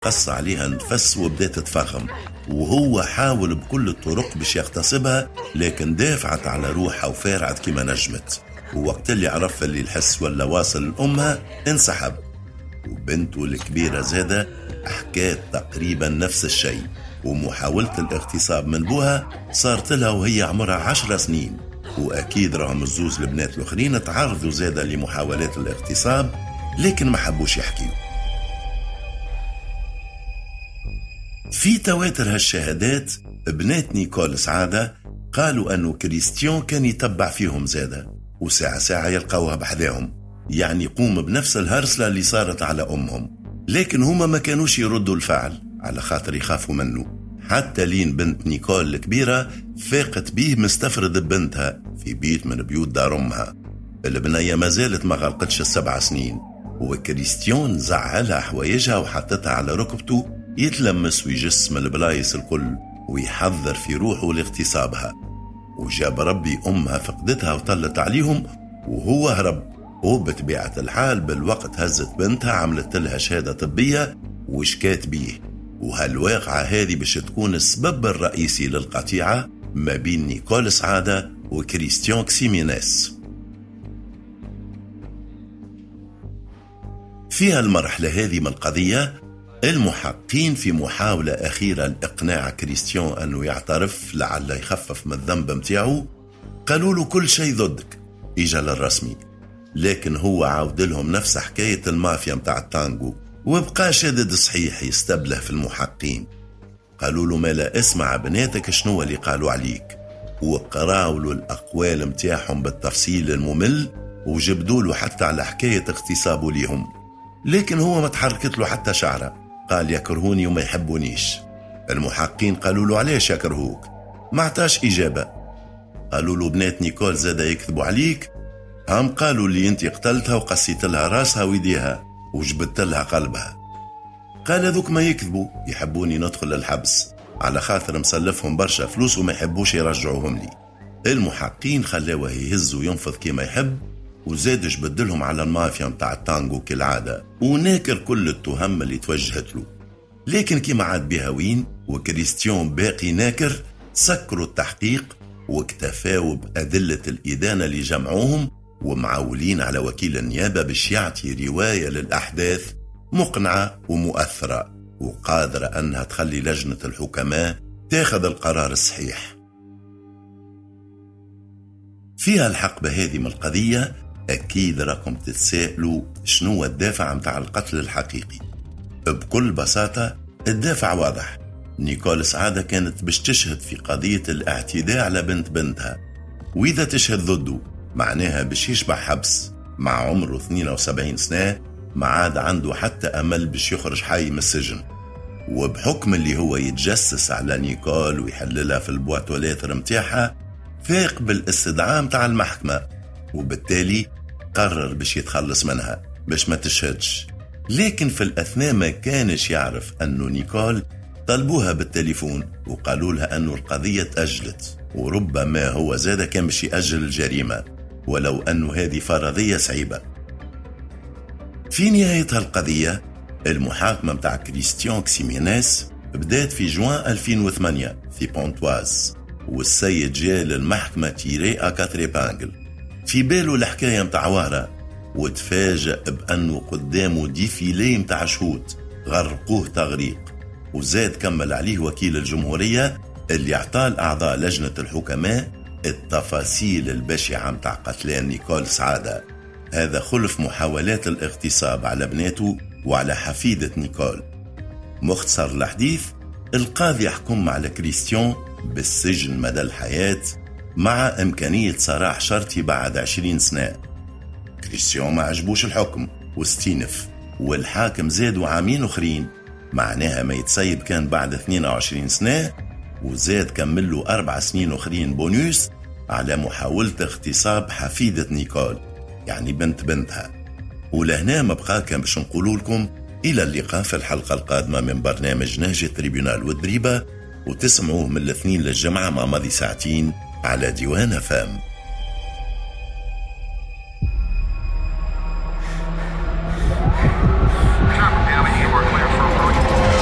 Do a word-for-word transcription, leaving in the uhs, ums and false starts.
قص عليها نفس وبدأت تتفخم، وهو حاول بكل الطرق باش يغتصبها، لكن دافعت على روحها وفارعت كما نجمت. ووقت اللي عرف اللي الحس ولا واصل لأمها انسحب. وبنته الكبيرة زادة حكات تقريبا نفس الشيء، ومحاولة الاغتصاب من بوها صارت لها وهي عمرها عشر سنين. وأكيد راهم الزوز البنات الأخرين تعرضوا زادة لمحاولات الاغتصاب، لكن ما حبوش يحكيوا. في تواتر هالشهادات بنات نيكول سعادة قالوا أنه كريستيان كان يتبع فيهم زادة، وساعة ساعة يلقوها بحذاهم، يعني يقوم بنفس الهرسلة اللي صارت على أمهم. لكن هما ما كانوش يردوا الفعل على خاطر يخافوا منه، حتى لين بنت نيكول الكبيرة فاقت بيه مستفرد ببنتها في بيت من بيوت دار أمها. البنية ما زالت ما غلقتش السبع سنين، وكريستيان زعلها حوايجها وحطتها على ركبته يتلمس ويجس من البلايص الكل ويحذر في روحه لاغتصابها. وجاب ربي أمها فقدتها وطلت عليهم وهو هرب. وبطبيعة الحال بالوقت هزت بنتها عملت لها شهادة طبية وشكات بيه. وهالواقعة هذه باش تكون السبب الرئيسي للقطيعة ما بين نيكول سعادة وكريستيان كسيمينيس. في هالمرحلة هذه من القضية المحققين في محاولة أخيرة لإقناع كريستيان أنه يعترف لعل يخفف من الذنب متاعه قالوا له كل شيء ضدك، إجا للرسمي. لكن هو عاود لهم نفس حكاية المافيا متاع التانجو، وبقى شدد صحيح يستبله في المحققين. قالوا له ما لا اسمع بناتك شنو اللي قالوا عليك، وقراوا له الأقوال متاعهم بالتفصيل الممل، وجبدوا له حتى على حكاية اغتصابه ليهم. لكن هو ما تحركت له حتى شعره، قال يكرهوني وما يحبونيش. المحققين قالوا له علاش يكرهوك، ما عطاش إجابة. قالوا له بنات نيكول زادا يكذبوا عليك، هم قالوا لي انت قتلتها وقسيت لها راسها ويديها وجبت لها قلبها. قال ذوك ما يكذبوا، يحبوني ندخل للحبس على خاطر مسلفهم برشا فلوس وما يحبوش يرجعوهم لي. المحققين خلاوه يهز وينفض كما يحب، وزاد جبدلهم على المافيا متاع التانجو كالعادة، وناكر كل التهم اللي توجهت له. لكن كما عاد بها وين وكريستيان باقي ناكر، سكروا التحقيق واكتفاوا بأدلة الإدانة اللي جمعوهم، ومعولين على وكيل النيابة باش يعطي رواية للأحداث مقنعة ومؤثرة وقادرة أنها تخلي لجنة الحكماء تاخذ القرار الصحيح. فيها الحقبة هذه من القضية أكيد راكم تتسائلوا شنو الدافع متاع القتل الحقيقي. بكل بساطة الدافع واضح، نيكول سعادة كانت باش تشهد في قضية الاعتداء على بنت بنتها، وإذا تشهد ضده معناها باش يشبع حبس. مع عمره اثنين وسبعين سنة ما عاد عنده حتى أمل باش يخرج حي من السجن. وبحكم اللي هو يتجسس على نيكول ويحللها في البواتولات متاعها، فاق بالاستدعاء متاع المحكمة، وبالتالي قرر باش يتخلص منها باش ما تشهدش. لكن في الأثناء ما كانش يعرف أنه نيكول طلبوها بالتليفون وقالوا لها أنه القضية تأجلت، وربما هو زاد كان باش يأجل الجريمة، ولو أنه هذه فرضية صعيبة. في نهاية هالقضية المحاكمة متاع كريستيان كسيمينيس بدأت في جوان ألفين وثمانية في بونتواز، والسيد جاء للمحكمة تيري أكاتري بانجل في باله الحكاية متاع وهرة، وتفاجأ بأنه قدامه ديفيلي متاع شهود غرقوه تغريق. وزاد كمل عليه وكيل الجمهورية اللي اعطاه الأعضاء لجنة الحكماء التفاصيل البشعة متاع قتلان نيكول سعادة. هذا خلف محاولات الاغتصاب على بناته وعلى حفيدة نيكول. مختصر الحديث، القاضي يحكم على كريستيان بالسجن مدى الحياة مع إمكانية سراح شرطي بعد عشرين سنة. كريستيان ما عجبوش الحكم واستينف، والحاكم زادوا عامين أخرين، معناها ما يتسيب كان بعد اثنين وعشرين سنة، وزاد كمل له أربع سنين أخرين بونيوس على محاولة اغتصاب حفيدة نيكول، يعني بنت بنتها. ولهنا ما بقى كان باش نقول لكم إلى اللقاء في الحلقة القادمة من برنامج نهج التريبيونال والدريبة، وتسمعوه من الاثنين للجمعة مع ماضي ساعتين على ديوان فام.